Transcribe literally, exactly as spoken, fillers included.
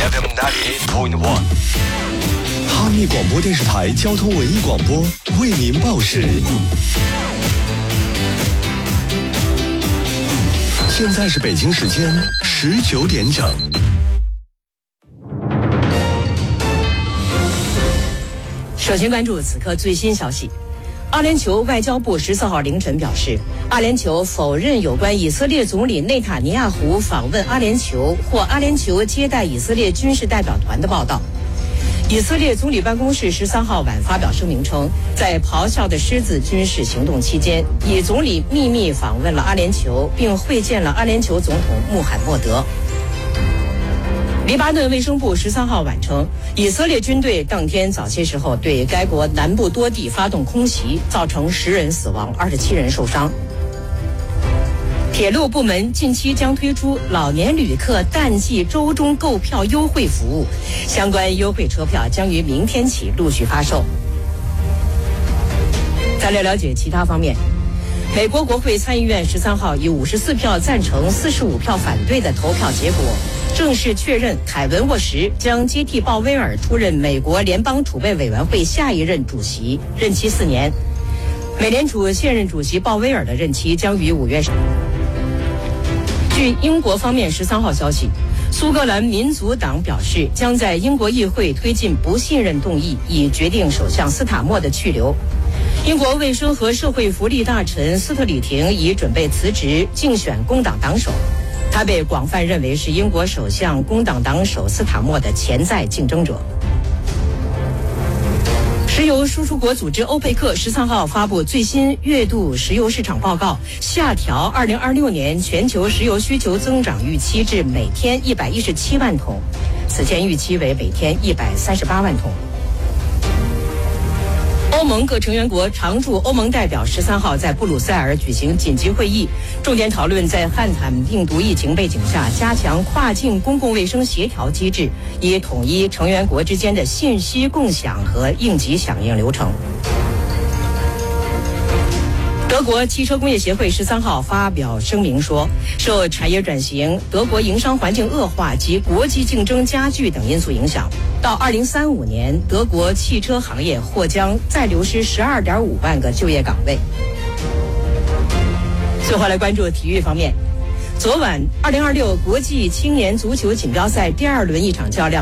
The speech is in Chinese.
F M 九十八点一。 哈密广播电视台交通文艺广播为您报时。现在是北京时间十九点整。 首先关注此刻最新消息。阿联酋外交部十四号凌晨表示，阿联酋否认有关以色列总理内塔尼亚胡访问阿联酋或阿联酋接待以色列军事代表团的报道。以色列总理办公室十三号晚发表声明称，在咆哮的狮子军事行动期间，以总理秘密访问了阿联酋，并会见了阿联酋总统穆罕默德。黎巴嫩卫生部十三号晚称，以色列军队当天早些时候对该国南部多地发动空袭，造成十人死亡，二十七人受伤。铁路部门近期将推出老年旅客淡季周中购票优惠服务，相关优惠车票将于明天起陆续发售。再来了解其他方面。美国国会参议院十三号以五十四票赞成、四十五票反对的投票结果，正式确认凯文沃什将接替鲍威尔出任美国联邦储备委员会下一任主席，任期四年。美联储现任主席鲍威尔的任期将于五月。据英国方面十三号消息，苏格兰民族党表示将在英国议会推进不信任动议，以决定首相斯塔默的去留。英国卫生和社会福利大臣斯特里廷已准备辞职竞选工党党首，他被广泛认为是英国首相工党党首斯塔默的潜在竞争者。石油输出国组织欧佩克十三号发布最新月度石油市场报告，下调二零二六年全球石油需求增长预期至每天一百一十七万桶，此前预期为每天一百三十八万桶。欧盟各成员国常驻欧盟代表十三号在布鲁塞尔举行紧急会议，重点讨论在汉坦病毒疫情背景下加强跨境公共卫生协调机制，以统一成员国之间的信息共享和应急响应流程。德国汽车工业协会十三号发表声明说，受产业转型、德国营商环境恶化及国际竞争加剧等因素影响，到二零三五年，德国汽车行业或将再流失十二点五万个就业岗位。最后来关注体育方面，昨晚二零二六国际青年足球锦标赛第二轮一场较量。